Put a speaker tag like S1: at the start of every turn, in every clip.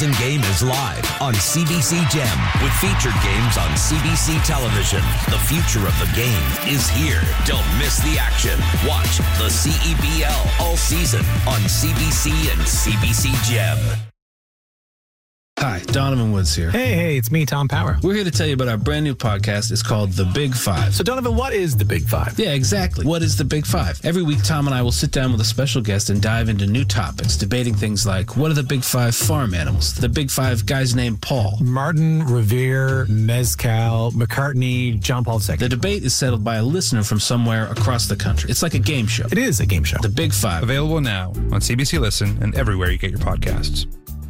S1: Game is live on CBC Gem with featured games on CBC television. The future of the game is here. Don't miss the action. Watch the CEBL all season on CBC and CBC Gem.
S2: Hi, Donovan Woods here.
S3: Hey, it's me, Tom Power.
S2: We're here to tell you about our brand new podcast. It's called The Big Five.
S3: So, Donovan, what is The Big Five?
S2: Yeah, exactly. What is The Big Five? Every week, Tom and I will sit down with a special guest and dive into new topics, debating things like, what are the Big Five farm animals? The Big Five guys named Paul.
S3: Martin, Revere, Mezcal, McCartney, John Paul II.
S2: The debate is settled by a listener from somewhere across the country. It's like a game show.
S3: It is a game show.
S2: The Big Five.
S4: Available now on CBC Listen and everywhere you get your podcasts.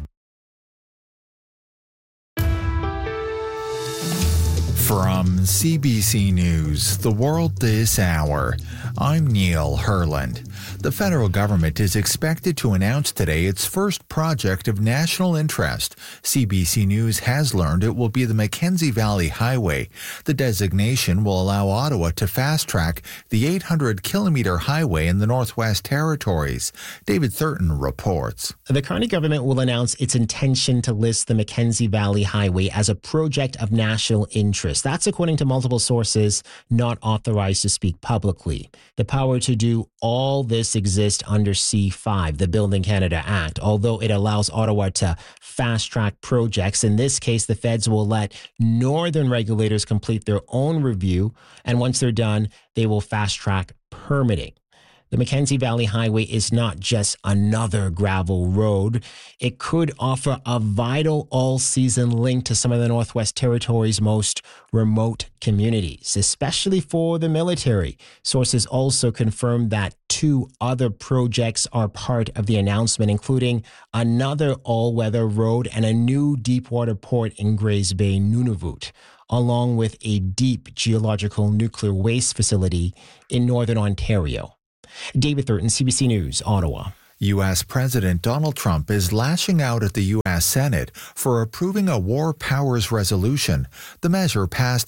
S5: From CBC News, The World This Hour, I'm Neil Herland. The federal government is expected to announce today its first project of national interest. CBC News has learned it will be the Mackenzie Valley Highway. The designation will allow Ottawa to fast-track the 800-kilometre highway in the Northwest Territories. David Thurton reports.
S6: The Carney government will announce its intention to list the Mackenzie Valley Highway as a project of national interest. That's according to multiple sources not authorized to speak publicly. The power to do all this exists under C5, the Building Canada Act, although it allows Ottawa to fast-track projects. In this case, the feds will let northern regulators complete their own review, and once they're done, they will fast-track permitting. The Mackenzie Valley Highway is not just another gravel road. It could offer a vital all-season link to some of the Northwest Territories' most remote communities, especially for the military. Sources also confirmed that 2 other projects are part of the announcement, including another all-weather road and a new deepwater port in Grays Bay, Nunavut, along with a deep geological nuclear waste facility in northern Ontario. David Thurton, CBC News, Ottawa.
S5: U.S. President Donald Trump is lashing out at the U.S. Senate for approving a war powers resolution. The measure passed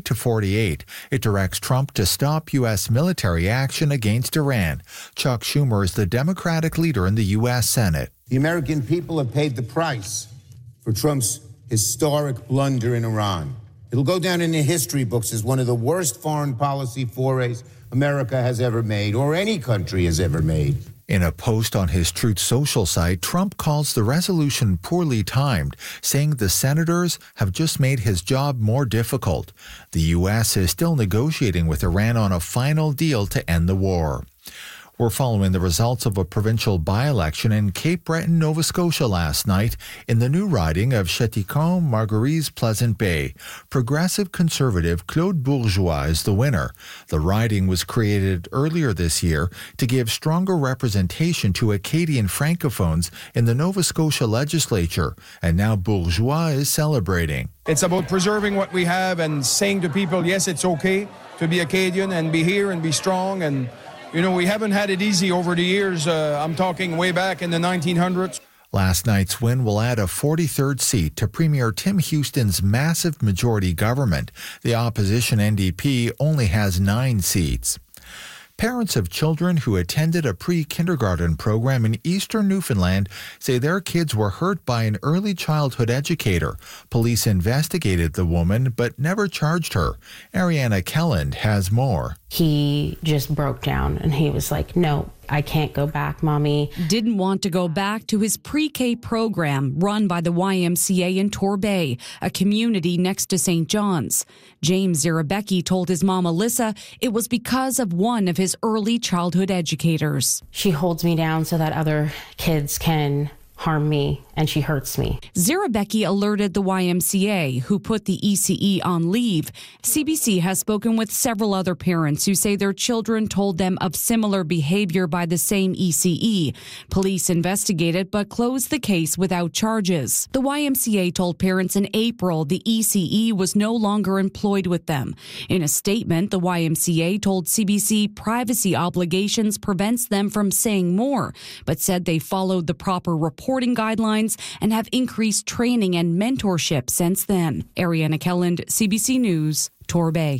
S5: 50-48. It directs Trump to stop U.S. military action against Iran. Chuck Schumer is the Democratic leader in the U.S. Senate.
S7: The American people have paid the price for Trump's historic blunder in Iran. It'll go down in the history books as one of the worst foreign policy forays America has ever made, or any country has ever made.
S5: In a post on his Truth Social site, Trump calls the resolution poorly timed, saying the senators have just made his job more difficult. The U.S. is still negotiating with Iran on a final deal to end the war. We're following the results of a provincial by-election in Cape Breton, Nova Scotia last night in the new riding of Cheticon-Marguerite Pleasant Bay. Progressive Conservative Claude Bourgeois is the winner. The riding was created earlier this year to give stronger representation to Acadian Francophones in the Nova Scotia legislature, and now Bourgeois is celebrating.
S8: It's about preserving what we have and saying to people, yes, it's okay to be Acadian and be here and be strong. And you know, we haven't had it easy over the years. I'm talking way back in the 1900s.
S5: Last night's win will add a 43rd seat to Premier Tim Houston's massive majority government. The opposition NDP only has 9 seats. Parents of children who attended a pre-kindergarten program in eastern Newfoundland say their kids were hurt by an early childhood educator. Police investigated the woman but never charged her. Ariana Kelland has more.
S9: He just broke down and he was like, no, I can't go back, Mommy.
S10: Didn't want to go back to his pre-K program run by the YMCA in Torbay, a community next to St. John's. James Zirabecki told his mom, Alyssa, it was because of one of his early childhood educators.
S9: She holds me down so that other kids can harm me, and she hurts me.
S10: Zirabecki alerted the YMCA, who put the ECE on leave. CBC has spoken with several other parents who say their children told them of similar behavior by the same ECE. Police investigated but closed the case without charges. The YMCA told parents in April the ECE was no longer employed with them. In a statement, the YMCA told CBC privacy obligations prevents them from saying more, but said they followed the proper reporting guidelines and have increased training and mentorship since then. Ariana Kelland, CBC News, Torbay.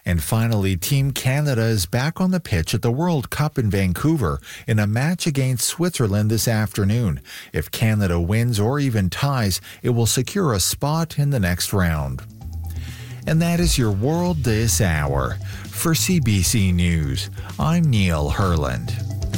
S5: And finally, Team Canada is back on the pitch at the World Cup in Vancouver in a match against Switzerland this afternoon. If Canada wins or even ties, it will secure a spot in the next round. And that is your World This Hour. For CBC News, I'm Neil Herland.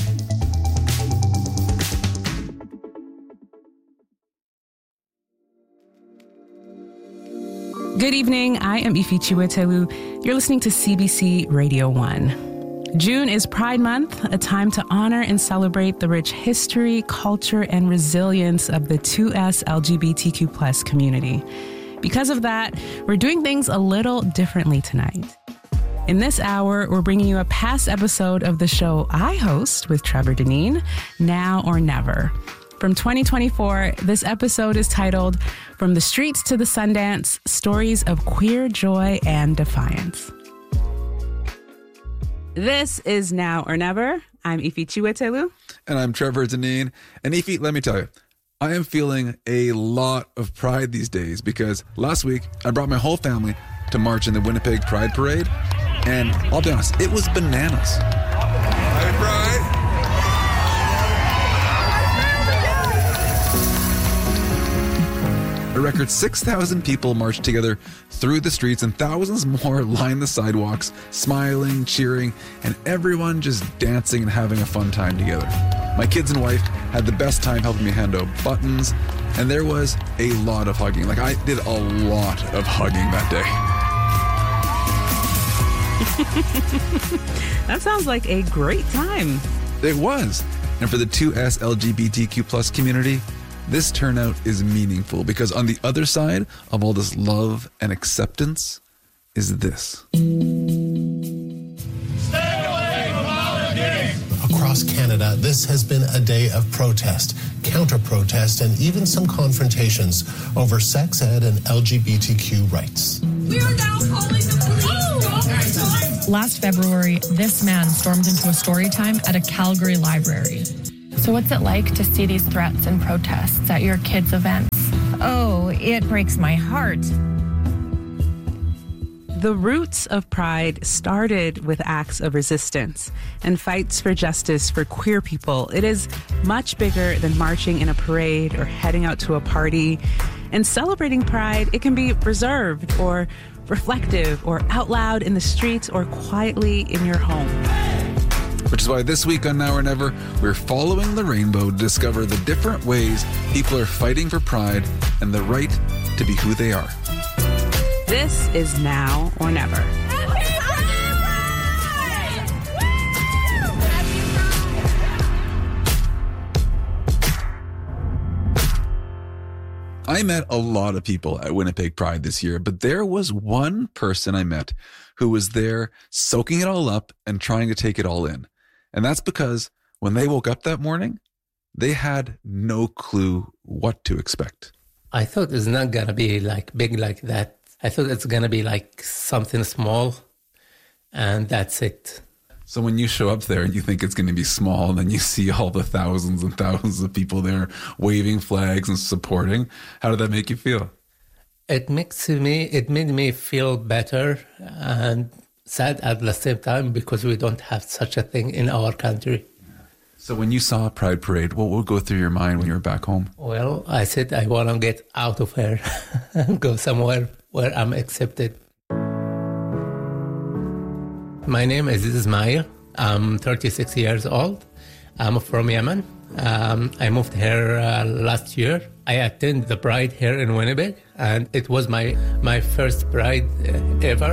S11: Good evening. I am Ifi Chiwetelu. You're listening to CBC Radio 1. June is Pride Month, a time to honor and celebrate the rich history, culture, and resilience of the 2S LGBTQ+ community. Because of that, we're doing things a little differently tonight. In this hour, we're bringing you a past episode of the show I host with Trevor Deneen, Now or Never. From 2024, this episode is titled From the Streets to the Sundance, Stories of Queer Joy and Defiance. This is Now or Never. I'm Ifi Chiwetelu.
S12: And I'm Trevor Deneen. And Ifi, let me tell you, I am feeling a lot of pride these days because last week I brought my whole family to march in the Winnipeg Pride Parade. And I'll be honest, it was bananas. Hi, Pride. A record 6,000 people marched together through the streets and thousands more lined the sidewalks, smiling, cheering, and everyone just dancing and having a fun time together. My kids and wife had the best time helping me hand out buttons, and there was a lot of hugging. Like, I did a lot of hugging that day.
S11: That sounds like a great time.
S12: It was. And for the 2S LGBTQ+ community, this turnout is meaningful because on the other side of all this love and acceptance is this.
S13: Stay away from our gays! Across Canada, this has been a day of protest, counter-protest, and even some confrontations over sex ed and LGBTQ rights.
S14: We are now calling the police.
S15: Last February, this man stormed into a story time at a Calgary library.
S16: So what's it like to see these threats and protests at your kids' events?
S17: Oh, it breaks my heart.
S11: The roots of Pride started with acts of resistance and fights for justice for queer people. It is much bigger than marching in a parade or heading out to a party. And celebrating Pride, it can be reserved or reflective or out loud in the streets or quietly in your home.
S12: Which is why this week on Now or Never, we're following the rainbow to discover the different ways people are fighting for pride and the right to be who they are.
S11: This is Now or Never.
S12: I met a lot of people at Winnipeg Pride this year, but there was one person I met who was there soaking it all up and trying to take it all in. And that's because when they woke up that morning, they had no clue what to expect.
S18: I thought it's not going to be like big like that. I thought it's going to be like something small and that's it.
S12: So when you show up there and you think it's going to be small and then you see all the thousands and thousands of people there waving flags and supporting, how did that make you feel?
S18: It made me feel better and sad at the same time because we don't have such a thing in our country.
S12: So when you saw a Pride Parade, what would go through your mind when you were back home?
S18: Well, I said I want to get out of here and go somewhere where I'm accepted. My name is Ismail. I'm 36 years old. I'm from Yemen. I moved here last year. I attended the Pride here in Winnipeg, and it was my first Pride ever.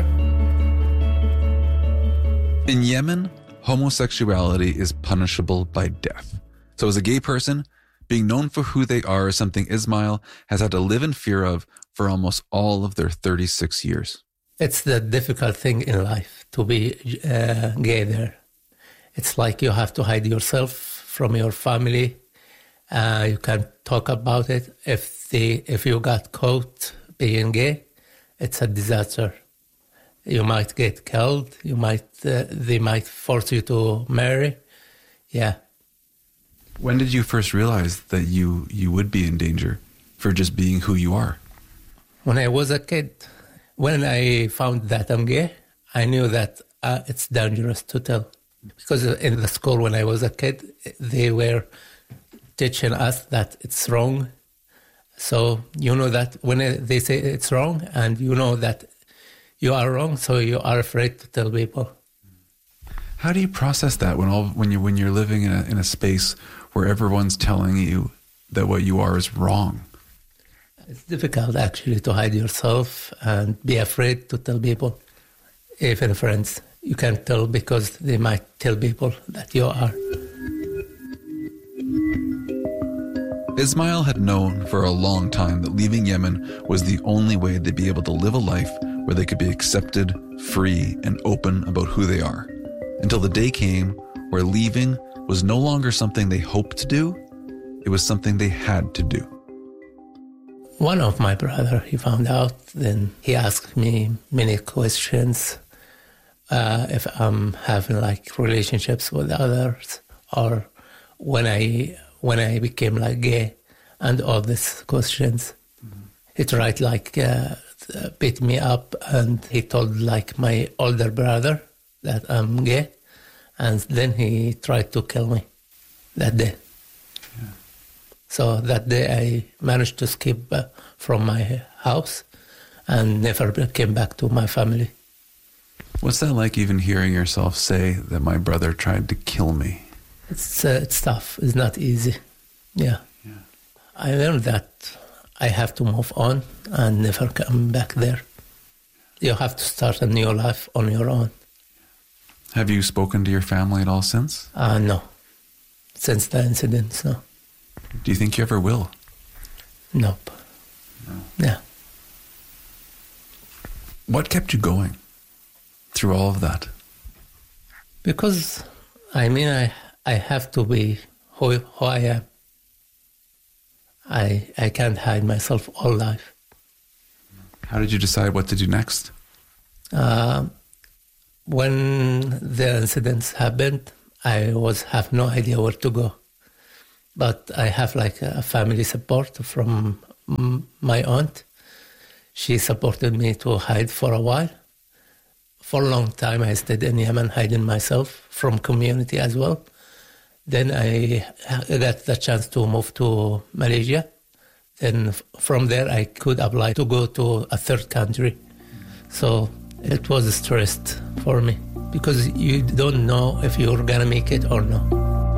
S12: In Yemen, homosexuality is punishable by death. So as a gay person, being known for who they are is something Ismail has had to live in fear of for almost all of their 36 years.
S18: It's the difficult thing in life to be gay there. It's like you have to hide yourself from your family. You can't talk about it. If you got caught being gay, it's a disaster. You might get killed. They might force you to marry. Yeah.
S12: When did you first realize that you would be in danger for just being who you are?
S18: When I was a kid. When I found that I'm gay, I knew that it's dangerous to tell. Because in the school when I was a kid, they were teaching us that it's wrong. So you know that when they say it's wrong and you know that you are wrong, so you are afraid to tell people.
S12: How do you process that when you're living in a space where everyone's telling you that what you are is wrong?
S18: It's difficult actually to hide yourself and be afraid to tell people. Even friends, you can't tell because they might tell people that you are.
S12: Ismail had known for a long time that leaving Yemen was the only way they'd be able to live a life where they could be accepted, free, and open about who they are. Until the day came where leaving was no longer something they hoped to do, it was something they had to do.
S18: One of my brother, he found out, then he asked me many questions. If I'm having like relationships with others, or when I became like gay, and all these questions. Mm-hmm. He tried like beat me up, and he told like my older brother that I'm gay, and then he tried to kill me that day. Yeah. So that day I managed to escape from my house and never came back to my family.
S12: What's that like, even hearing yourself say that my brother tried to kill me?
S18: It's tough. It's not easy. Yeah. I learned that I have to move on and never come back there. You have to start a new life on your own.
S12: Have you spoken to your family at all since?
S18: No. Since the incident, no.
S12: Do you think you ever will?
S18: Nope.
S12: No.
S18: Yeah.
S12: What kept you going through all of that?
S18: Because, I mean, I have to be who I am. I can't hide myself all life.
S12: How did you decide what to do next?
S18: When the incidents happened, I have no idea where to go. But I have like a family support from my aunt. She supported me to hide for a while. For a long time, I stayed in Yemen, hiding myself from community as well. Then I got the chance to move to Malaysia. Then from there, I could apply to go to a third country. So it was stressed for me because you don't know if you're going to make it or not.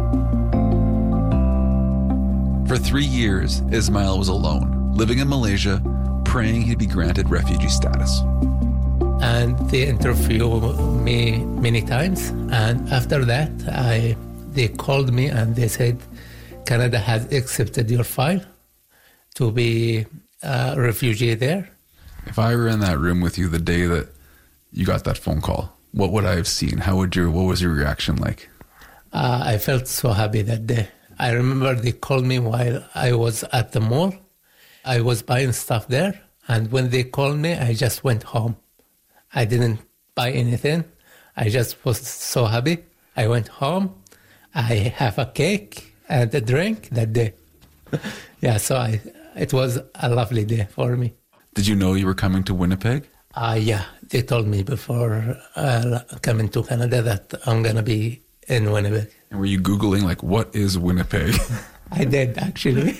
S12: For 3 years, Ismail was alone, living in Malaysia, praying he'd be granted refugee status.
S18: And they interviewed me many times. And after that, they called me and they said, Canada has accepted your file to be a refugee there.
S12: If I were in that room with you the day that you got that phone call, what would I have seen? What was your reaction like?
S18: I felt so happy that day. I remember they called me while I was at the mall. I was buying stuff there. And when they called me, I just went home. I didn't buy anything. I just was so happy. I went home. I have a cake and a drink that day. Yeah, so it was a lovely day for me.
S12: Did you know you were coming to Winnipeg?
S18: Yeah, they told me before coming to Canada that I'm going to be in Winnipeg.
S12: And were you Googling, like, what is Winnipeg?
S18: I did, actually.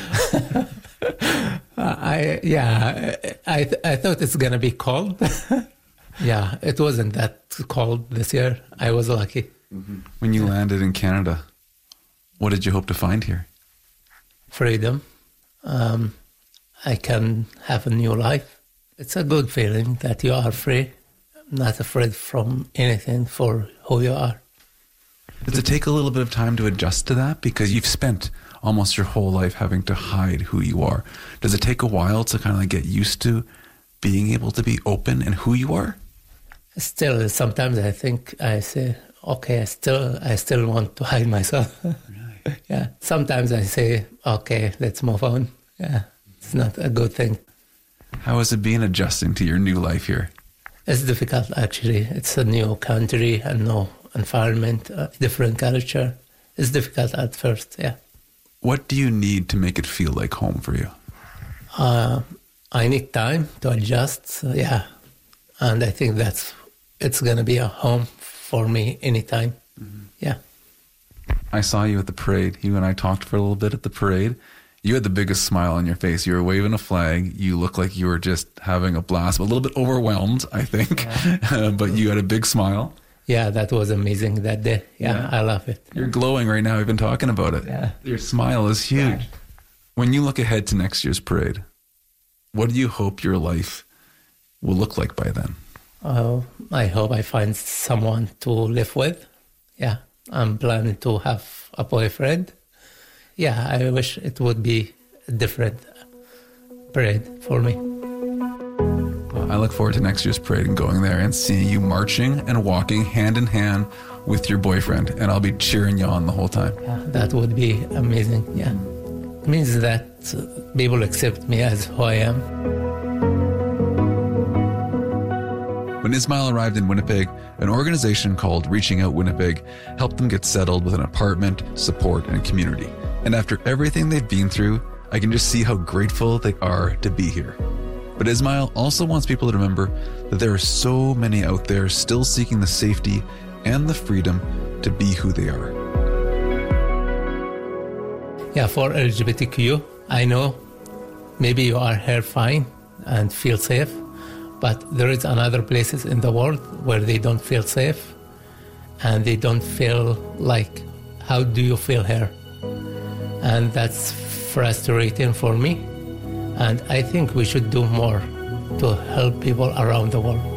S18: I thought it's going to be cold. Yeah, it wasn't that cold this year. I was lucky.
S12: Mm-hmm. When you landed in Canada, what did you hope to find here?
S18: Freedom. I can have a new life. It's a good feeling that you are free, not afraid from anything for who you are.
S12: Does it take a little bit of time to adjust to that? Because you've spent almost your whole life having to hide who you are. Does it take a while to kind of like get used to being able to be open and who you are?
S18: Still, sometimes I think I say, okay, I still want to hide myself. Really? Yeah. Sometimes I say, okay, let's move on. Yeah. It's not a good thing.
S12: How has it been adjusting to your new life here?
S18: It's difficult, actually. It's a new country, a new environment, a different culture. It's difficult at first, yeah.
S12: What do you need to make it feel like home for you?
S18: I need time to adjust, yeah. And I think that's it's going to be a home for me anytime. Yeah.
S12: I saw you at the parade. You and I talked for a little bit at the parade. You had the biggest smile on your face. You were waving a flag. You looked like you were just having a blast, a little bit overwhelmed, I think. Yeah. But you had a big smile.
S18: Yeah, that was amazing that day. Yeah, I love it.
S12: You're glowing right now. We've been talking about it.
S18: Yeah.
S12: Your smile is huge. When you look ahead to next year's parade, what do you hope your life will look like by then?
S18: I hope I find someone to live with. Yeah, I'm planning to have a boyfriend. Yeah, I wish it would be a different parade for me.
S12: I look forward to next year's parade and going there and seeing you marching and walking hand in hand with your boyfriend, and I'll be cheering you on the whole time.
S18: Yeah, that would be amazing. Yeah, it means that people accept me as who I am.
S12: When Ismail arrived in Winnipeg, an organization called Reaching Out Winnipeg helped them get settled with an apartment, support, and community. And after everything they've been through, I can just see how grateful they are to be here. But Ismail also wants people to remember that there are so many out there still seeking the safety and the freedom to be who they are.
S18: Yeah, for LGBTQ, I know maybe you are here fine and feel safe, but there is another places in the world where they don't feel safe and they don't feel like, how do you feel here? And that's frustrating for me. And I think we should do more to help people around the world.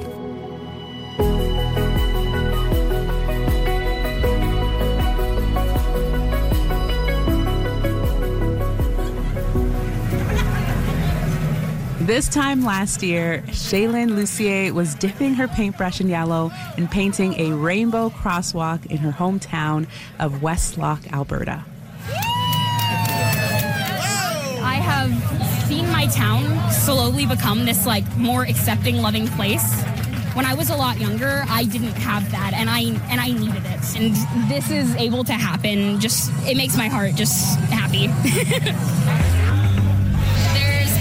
S11: This time last year, Shaylin Lucier was dipping her paintbrush in yellow and painting a rainbow crosswalk in her hometown of Westlock, Alberta.
S19: I have seen my town slowly become this more accepting, loving place. When I was a lot younger, I didn't have that, and I needed it. And this is able to happen. It makes my heart just happy.